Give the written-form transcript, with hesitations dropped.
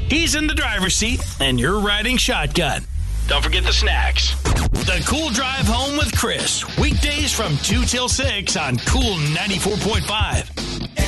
He's in the driver's seat, and you're riding shotgun. Don't forget the snacks. The Cool Drive Home with Chris. Weekdays from 2 till 6 on Cool 94.5.